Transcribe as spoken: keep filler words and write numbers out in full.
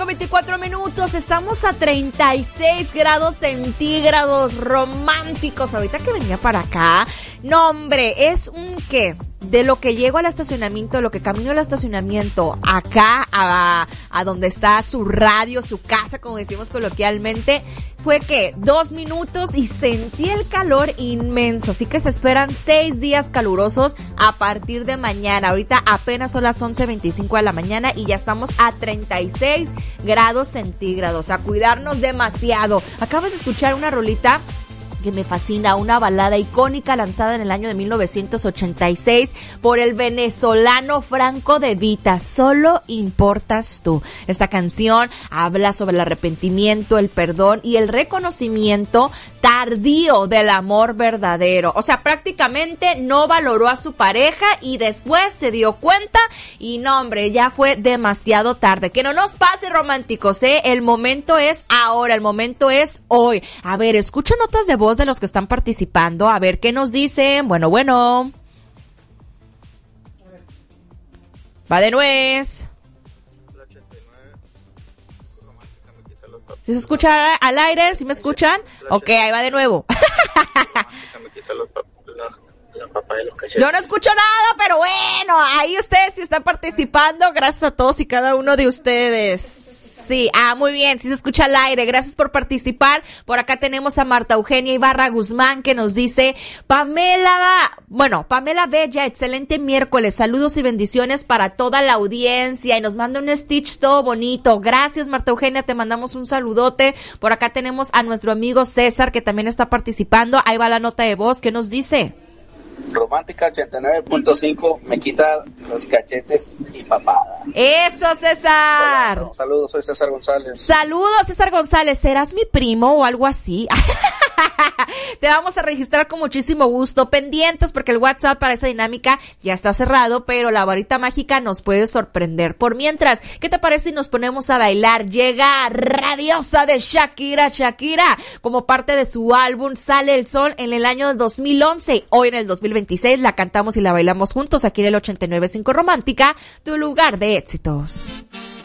con veinticuatro minutos, estamos a treinta y seis grados centígrados, románticos. Ahorita que venía para acá, no hombre, es un qué, de lo que llego al estacionamiento, de lo que camino al estacionamiento, acá a, a donde está su radio, su casa, como decimos coloquialmente, fue que dos minutos y sentí el calor inmenso, así que se esperan seis días calurosos a partir de mañana. Ahorita apenas son las once veinticinco de la mañana y ya estamos a treinta y seis grados centígrados, a cuidarnos demasiado. Acabas de escuchar una rolita que me fascina, una balada icónica lanzada en el año de mil novecientos ochenta y seis por el venezolano Franco De Vita, Solo Importas Tú. Esta canción habla sobre el arrepentimiento, el perdón y el reconocimiento tardío del amor verdadero. O sea, prácticamente no valoró a su pareja y después se dio cuenta y no, hombre, ya fue demasiado tarde. Que no nos pase, románticos, ¿eh? El momento es ahora, el momento es hoy. A ver, escucha notas de voz de los que están participando, a ver qué nos dicen. Bueno, bueno. Va de nuez. ¿Sí se escucha al aire? ¿Sí me escuchan? Ok, ahí va de nuevo. Yo no escucho nada, pero bueno, ahí ustedes sí están participando. Gracias a todos y cada uno de ustedes. Sí, ah, muy bien, sí se escucha al aire, gracias por participar. Por acá tenemos a Marta Eugenia Ibarra Guzmán que nos dice, Pamela, bueno, Pamela Bella, excelente miércoles, saludos y bendiciones para toda la audiencia y nos manda un stitch todo bonito. Gracias, Marta Eugenia, te mandamos un saludote. Por acá tenemos a nuestro amigo César que también está participando, ahí va la nota de voz, ¿qué nos dice? Romántica ochenta y nueve punto cinco, me quita los cachetes y papada. Eso, César. Hola, saludos, soy César González. Saludos, César González. ¿Serás mi primo o algo así? Te vamos a registrar con muchísimo gusto. Pendientes porque el WhatsApp para esa dinámica ya está cerrado, pero la varita mágica nos puede sorprender. Por mientras, ¿qué te parece si nos ponemos a bailar? Llega Radiosa de Shakira. Shakira, como parte de su álbum Sale el Sol en el año dos mil once. Hoy en el dos mil veintiséis la cantamos y la bailamos juntos aquí en el ochenta y nueve punto cinco Romántica, tu lugar de éxitos.